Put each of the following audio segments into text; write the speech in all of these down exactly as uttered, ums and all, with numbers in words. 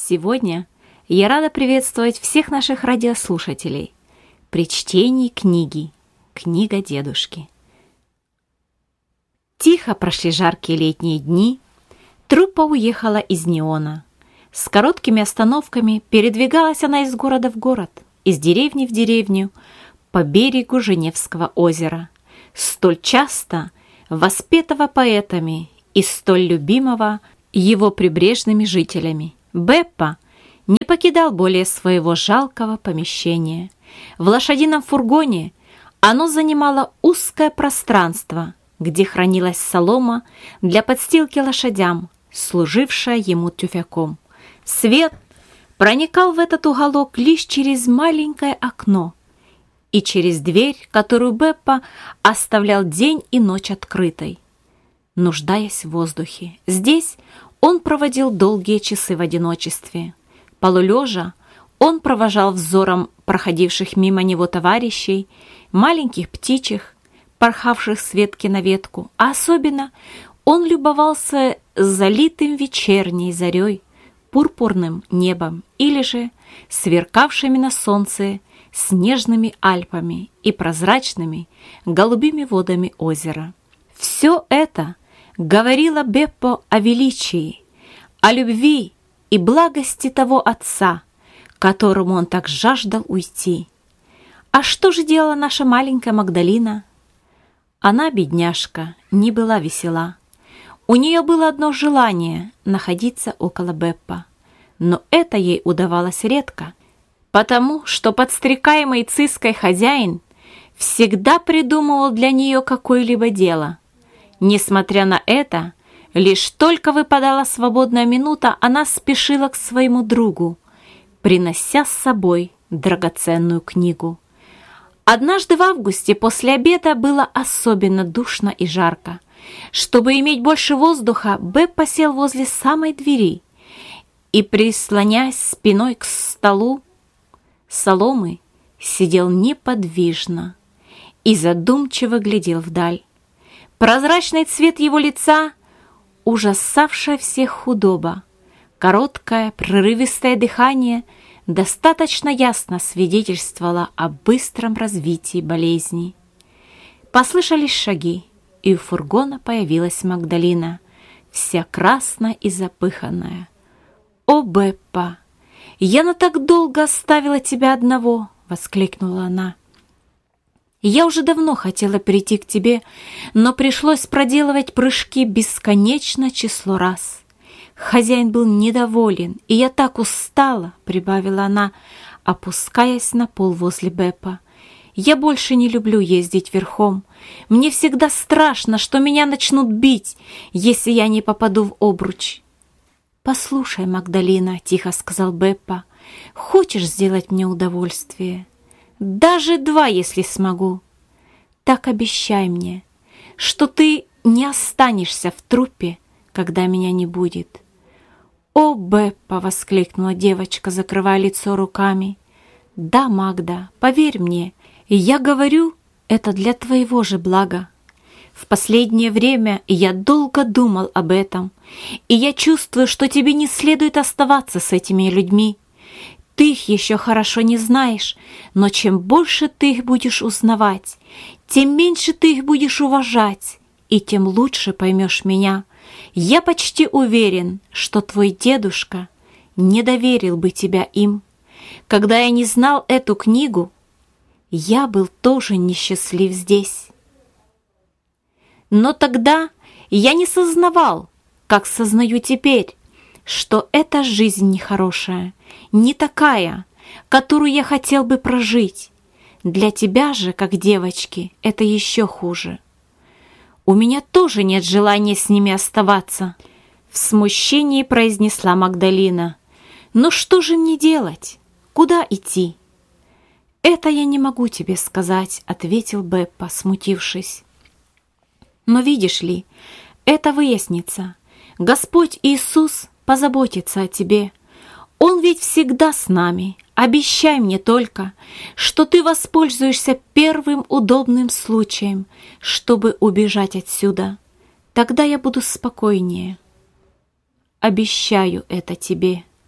Сегодня я рада приветствовать всех наших радиослушателей при чтении книги «Книга дедушки». Тихо прошли жаркие летние дни, труппа уехала из Неона. С короткими остановками передвигалась она из города в город, из деревни в деревню, по берегу Женевского озера, столь часто воспетого поэтами и столь любимого его прибрежными жителями. Беппа не покидал более своего жалкого помещения. В лошадином фургоне оно занимало узкое пространство, где хранилась солома для подстилки лошадям, служившая ему тюфяком. Свет проникал в этот уголок лишь через маленькое окно и через дверь, которую Беппа оставлял день и ночь открытой, нуждаясь в воздухе. Здесь он проводил долгие часы в одиночестве. Полулежа он провожал взором проходивших мимо него товарищей, маленьких птичек, порхавших с ветки на ветку, а особенно он любовался залитым вечерней зарей, пурпурным небом или же сверкавшими на солнце снежными Альпами и прозрачными голубыми водами озера. Все это говорила Беппо о величии, о любви и благости того отца, которому он так жаждал уйти. А что же делала наша маленькая Магдалина? Она, бедняжка, не была весела. У нее было одно желание — находиться около Беппа, но это ей удавалось редко, потому что подстрекаемый циской хозяин всегда придумывал для нее какое-либо дело. Несмотря на это, лишь только выпадала свободная минута, она спешила к своему другу, принося с собой драгоценную книгу. Однажды в августе после обеда было особенно душно и жарко. Чтобы иметь больше воздуха, Беппа сел возле самой двери и, прислонясь спиной к столу соломы, сидел неподвижно и задумчиво глядел вдаль. Прозрачный цвет его лица, ужасавшая всех худоба, короткое прерывистое дыхание достаточно ясно свидетельствовало о быстром развитии болезни. Послышались шаги, и у фургона появилась Магдалина, вся красная и запыханная. «О, Беппа, я на так долго оставила тебя одного!» — воскликнула она. «Я уже давно хотела прийти к тебе, но пришлось проделывать прыжки бесконечное число раз. Хозяин был недоволен, и я так устала», — прибавила она, опускаясь на пол возле Беппа. «Я больше не люблю ездить верхом. Мне всегда страшно, что меня начнут бить, если я не попаду в обруч». «Послушай, Магдалина», — тихо сказал Беппа, — «хочешь сделать мне удовольствие? Даже два, если смогу. Так обещай мне, что ты не останешься в труппе, когда меня не будет». «О, Беппа!» — воскликнула девочка, закрывая лицо руками. «Да, Магда, поверь мне, я говорю это для твоего же блага. В последнее время я долго думал об этом, и я чувствую, что тебе не следует оставаться с этими людьми. Ты их еще хорошо не знаешь, но чем больше ты их будешь узнавать, тем меньше ты их будешь уважать, и тем лучше поймешь меня. Я почти уверен, что твой дедушка не доверил бы тебя им. Когда я не знал эту книгу, я был тоже несчастлив здесь. Но тогда я не сознавал, как сознаю теперь, что эта жизнь нехорошая, не такая, которую я хотел бы прожить. Для тебя же, как девочки, это еще хуже. У меня тоже нет желания с ними оставаться», — в смущении произнесла Магдалина. «Но что же мне делать? Куда идти?» «Это я не могу тебе сказать», — ответил Беппа, смутившись. «Но видишь ли, это выяснится. Господь Иисус позаботится о тебе. Он ведь всегда с нами. Обещай мне только, что ты воспользуешься первым удобным случаем, чтобы убежать отсюда. Тогда я буду спокойнее». «Обещаю это тебе»,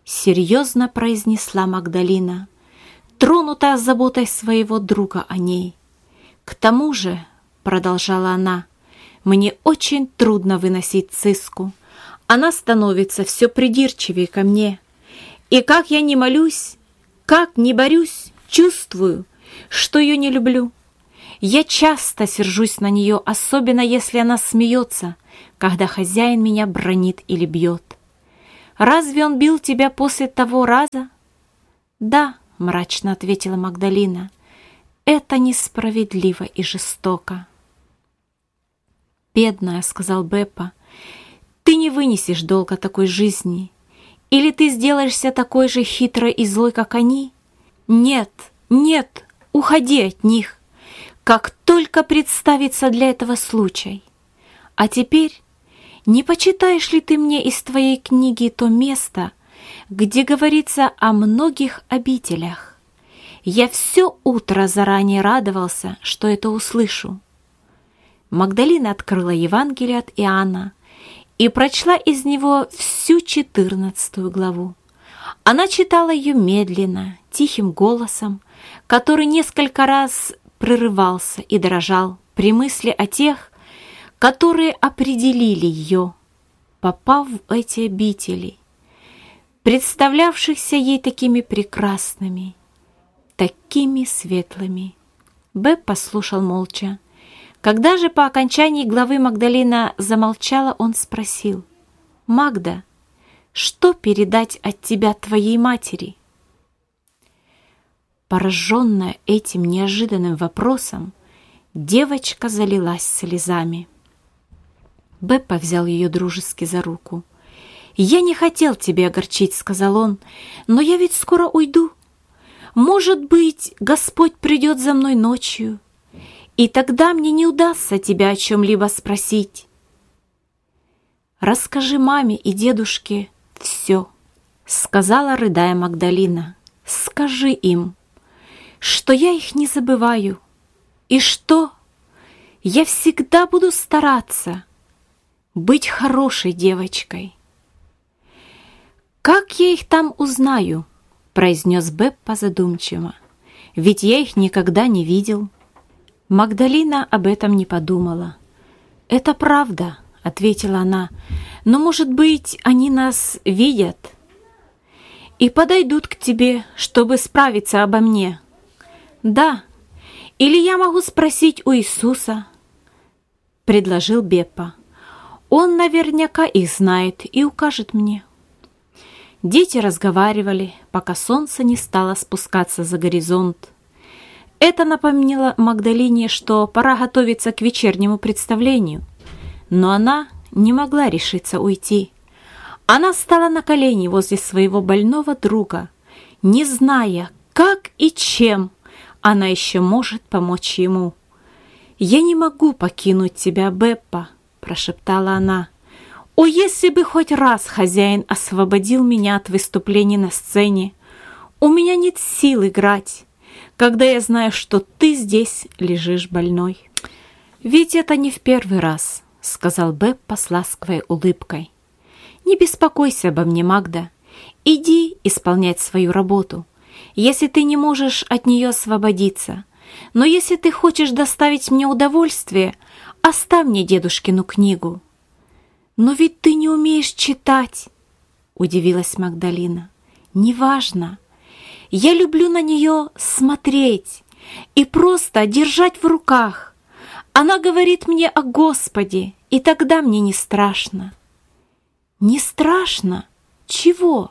серьезно произнесла Магдалина, тронутая заботой своего друга о ней. «К тому же, — продолжала она, — мне очень трудно выносить Циску. Она становится все придирчивее ко мне. И как я не молюсь, как не борюсь, чувствую, что ее не люблю. Я часто сержусь на нее, особенно если она смеется, когда хозяин меня бранит или бьет. Разве он бил тебя после того раза?» «Да», — мрачно ответила Магдалина, — «это несправедливо и жестоко». «Бедная», — сказал Беппа, — «ты не вынесешь долго такой жизни. Или ты сделаешься такой же хитрой и злой, как они? Нет, нет, уходи от них, как только представится для этого случай. А теперь не почитаешь ли ты мне из твоей книги то место, где говорится о многих обителях? Я все утро заранее радовался, что это услышу». Магдалина открыла Евангелие от Иоанна и прочла из него всю четырнадцатую главу. Она читала ее медленно, тихим голосом, который несколько раз прерывался и дрожал при мысли о тех, которые определили ее, попав в эти обители, представлявшихся ей такими прекрасными, такими светлыми. Беппа слушал молча. Когда же по окончании главы Магдалина замолчала, он спросил: «Магда, что передать от тебя твоей матери?» Пораженная этим неожиданным вопросом, девочка залилась слезами. Беппа взял ее дружески за руку. «Я не хотел тебя огорчить, — сказал он, — но я ведь скоро уйду. Может быть, Господь придет за мной ночью, и тогда мне не удастся тебя о чем-либо спросить. Расскажи маме и дедушке все, — сказала, рыдая Магдалина. Скажи им, что я их не забываю, и что я всегда буду стараться быть хорошей девочкой». «Как я их там узнаю?» — произнес Беппа задумчиво. «Ведь я их никогда не видел». Магдалина об этом не подумала. «Это правда», — ответила она, — «но, может быть, они нас видят и подойдут к тебе, чтобы справиться обо мне». «Да, или я могу спросить у Иисуса», — предложил Беппа. «Он наверняка их знает и укажет мне». Дети разговаривали, пока солнце не стало спускаться за горизонт. Это напомнило Магдалине, что пора готовиться к вечернему представлению, но она не могла решиться уйти. Она встала на колени возле своего больного друга, не зная, как и чем она еще может помочь ему. «Я не могу покинуть тебя, Беппа», — прошептала она. «О, если бы хоть раз хозяин освободил меня от выступлений на сцене! У меня нет сил играть, когда я знаю, что ты здесь лежишь больной». «Ведь это не в первый раз», — сказал Беппа с ласковой улыбкой. «Не беспокойся обо мне, Магда. Иди исполнять свою работу, если ты не можешь от нее освободиться. Но если ты хочешь доставить мне удовольствие, оставь мне дедушкину книгу». «Но ведь ты не умеешь читать», — удивилась Магдалина. «Неважно. Я люблю на нее смотреть и просто держать в руках. Она говорит мне о Господе, и тогда мне не страшно». «Не страшно? Чего?»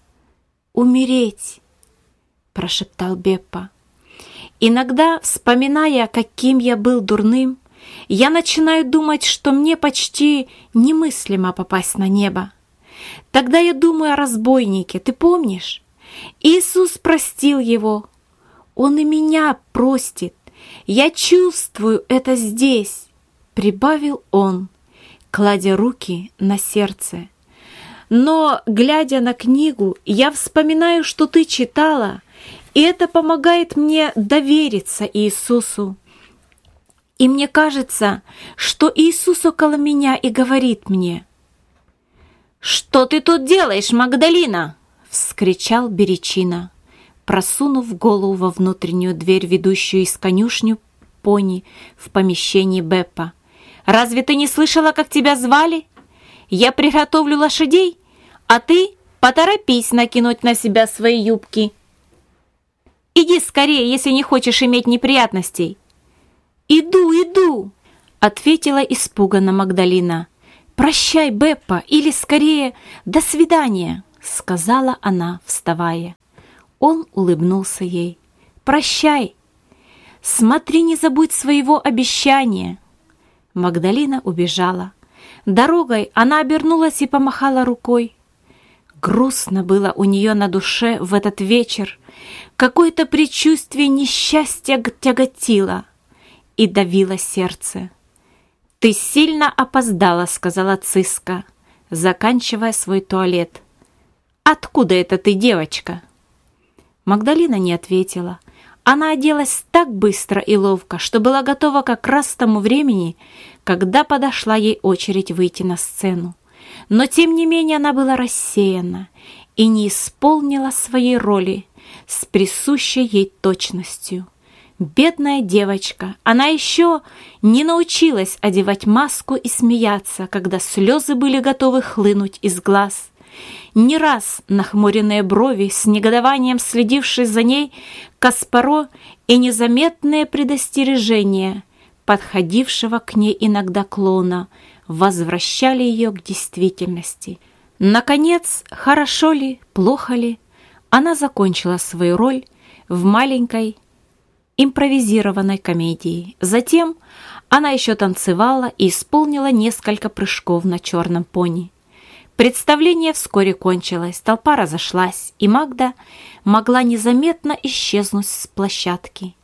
«Умереть», — прошептал Беппа. «Иногда, вспоминая, каким я был дурным, я начинаю думать, что мне почти немыслимо попасть на небо. Тогда я думаю о разбойнике, ты помнишь? Иисус простил его. Он и меня простит. Я чувствую это здесь», — прибавил он, кладя руки на сердце. «Но, глядя на книгу, я вспоминаю, что ты читала, и это помогает мне довериться Иисусу. И мне кажется, что Иисус около меня и говорит мне». «Что ты тут делаешь, Магдалина?» — вскричал Беречина, просунув голову во внутреннюю дверь, ведущую из конюшни пони в помещении Беппа. «Разве ты не слышала, как тебя звали? Я приготовлю лошадей, а ты поторопись накинуть на себя свои юбки. Иди скорее, если не хочешь иметь неприятностей». «Иду, иду!» — ответила испуганно Магдалина. «Прощай, Беппа, или скорее до свидания!» — сказала она, вставая. Он улыбнулся ей. «Прощай! Смотри, не забудь своего обещания!» Магдалина убежала. Дорогой она обернулась и помахала рукой. Грустно было у нее на душе в этот вечер. Какое-то предчувствие несчастья тяготило и давило сердце. «Ты сильно опоздала», — сказала Циска, заканчивая свой туалет. «Откуда это ты, девочка?» Магдалина не ответила. Она оделась так быстро и ловко, что была готова как раз к тому времени, когда подошла ей очередь выйти на сцену. Но тем не менее она была рассеяна и не исполнила своей роли с присущей ей точностью. Бедная девочка, она еще не научилась одевать маску и смеяться, когда слезы были готовы хлынуть из глаз. Не раз нахмуренные брови, с негодованием следившие за ней Каспаро, и незаметные предостережения подходившего к ней иногда клоуна возвращали ее к действительности. Наконец, хорошо ли, плохо ли, она закончила свою роль в маленькой импровизированной комедии. Затем она еще танцевала и исполнила несколько прыжков на черном пони. Представление вскоре кончилось, толпа разошлась, и Магда могла незаметно исчезнуть с площадки.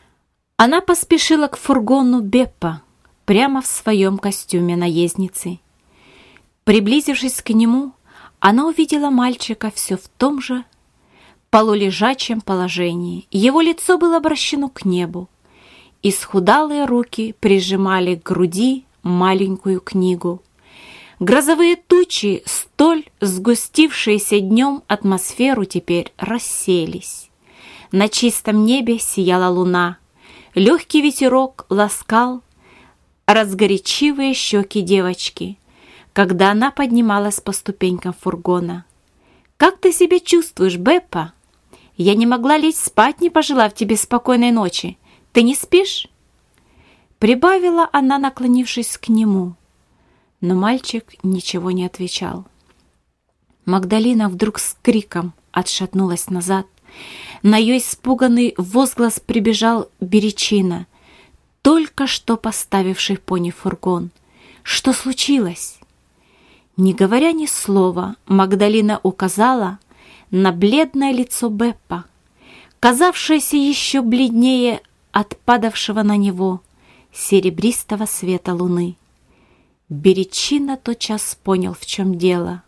Она поспешила к фургону Беппа прямо в своем костюме наездницы. Приблизившись к нему, она увидела мальчика все в том же полулежачем положении. Его лицо было обращено к небу. Исхудалые руки прижимали к груди маленькую книгу. Грозовые тучи, столь сгустившиеся днем атмосферу, теперь рассеялись. На чистом небе сияла луна. Легкий ветерок ласкал разгорячивые щеки девочки, когда она поднималась по ступенькам фургона. «Как ты себя чувствуешь, Беппа? Я не могла лечь спать, не пожелав тебе спокойной ночи. Ты не спишь?» Прибавила она, наклонившись к нему. Но мальчик ничего не отвечал. Магдалина вдруг с криком отшатнулась назад. На ее испуганный возглас прибежал Беречина, только что поставивший пони в фургон. «Что случилось?» Не говоря ни слова, Магдалина указала на бледное лицо Беппа, казавшееся еще бледнее от падавшего на него серебристого света луны. Беречина тотчас понял, в чем дело.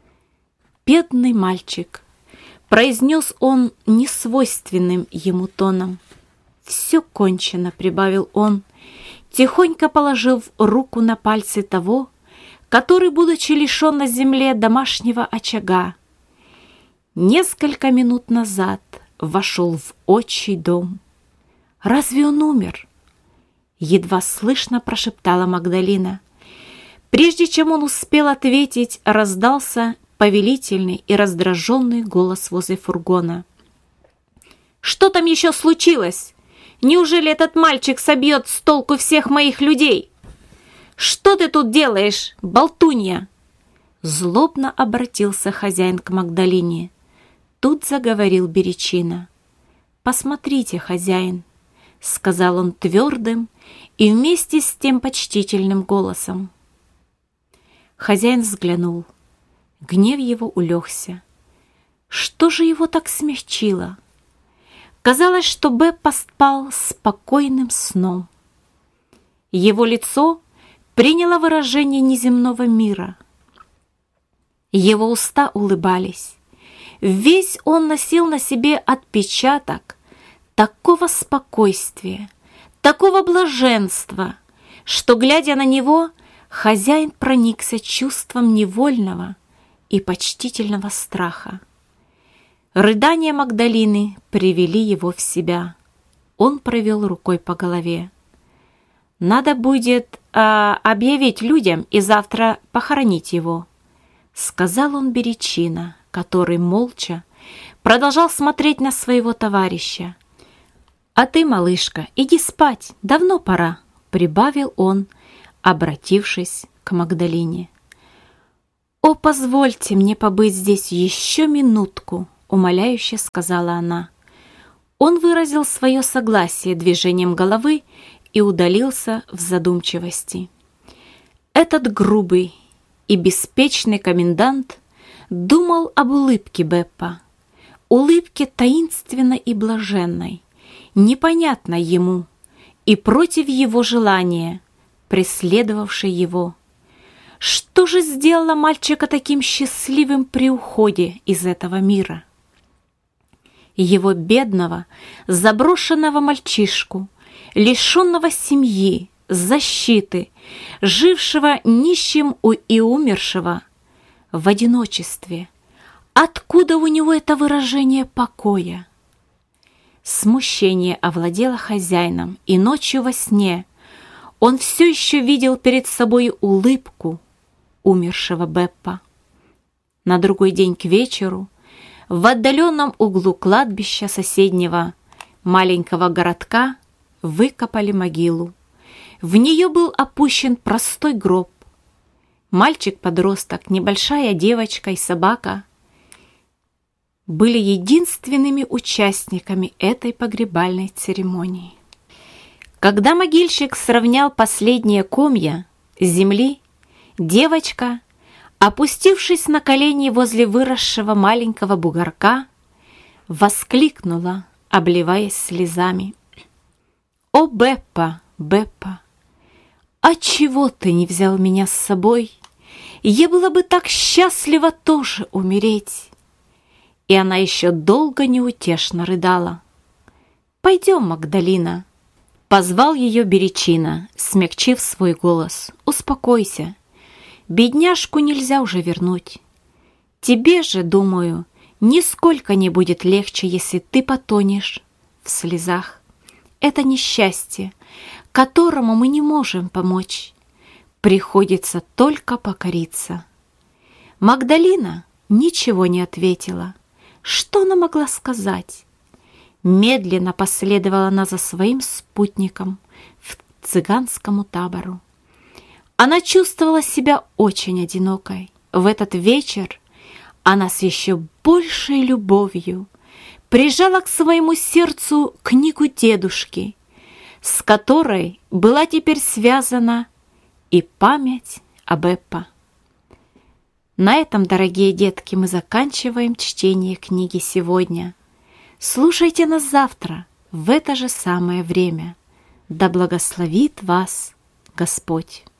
«Бедный мальчик», — произнес он несвойственным ему тоном. «Все кончено», — прибавил он, тихонько положив руку на пальцы того, который, будучи лишен на земле домашнего очага, несколько минут назад вошел в отчий дом. «Разве он умер?» — едва слышно прошептала Магдалина. Прежде чем он успел ответить, раздался повелительный и раздраженный голос возле фургона. «Что там еще случилось? Неужели этот мальчик собьет с толку всех моих людей? Что ты тут делаешь, болтунья?» Злобно обратился хозяин к Магдалине. Тут заговорил Беречина. «Посмотрите, хозяин», — сказал он твердым и вместе с тем почтительным голосом. Хозяин взглянул. Гнев его улегся. Что же его так смягчило? Казалось, что Беппа спал спокойным сном. Его лицо приняло выражение неземного мира. Его уста улыбались. Весь он носил на себе отпечаток такого спокойствия, такого блаженства, что, глядя на него, хозяин проникся чувством невольного и почтительного страха. Рыдания Магдалины привели его в себя. Он провел рукой по голове. «Надо будет а, объявить людям и завтра похоронить его», — сказал он Беречина, который молча продолжал смотреть на своего товарища. «А ты, малышка, иди спать, давно пора», — прибавил он, обратившись к Магдалине. «О, позвольте мне побыть здесь еще минутку», — умоляюще сказала она. Он выразил свое согласие движением головы и удалился в задумчивости. Этот грубый и беспечный комендант думал об улыбке Беппа, улыбке таинственной и блаженной, непонятной ему и против его желания, преследовавшей его. Что же сделало мальчика таким счастливым при уходе из этого мира? Его бедного, заброшенного мальчишку, лишенного семьи, защиты, жившего нищим и умершего в одиночестве. Откуда у него это выражение покоя? Смущение овладело хозяином, и ночью во сне он все еще видел перед собой улыбку умершего Беппа. На другой день к вечеру в отдаленном углу кладбища соседнего маленького городка выкопали могилу. В нее был опущен простой гроб. Мальчик-подросток, небольшая девочка и собака были единственными участниками этой погребальной церемонии. Когда могильщик сравнял последние комья земли, девочка, опустившись на колени возле выросшего маленького бугорка, воскликнула, обливаясь слезами: «О, Беппа, Беппа, отчего ты не взял меня с собой? Я была бы так счастлива тоже умереть!» И она еще долго неутешно рыдала. «Пойдем, Магдалина», — позвал ее Беречина, смягчив свой голос. «Успокойся, бедняжку нельзя уже вернуть. Тебе же, думаю, нисколько не будет легче, если ты потонешь в слезах. Это несчастье, которому мы не можем помочь. Приходится только покориться». Магдалина ничего не ответила. Что она могла сказать? Медленно последовала она за своим спутником в цыганскому табору. Она чувствовала себя очень одинокой. В этот вечер она с еще большей любовью прижала к своему сердцу книгу дедушки, с которой была теперь связана и память о Беппа. На этом, дорогие детки, мы заканчиваем чтение книги сегодня. Слушайте нас завтра в это же самое время. Да благословит вас Господь!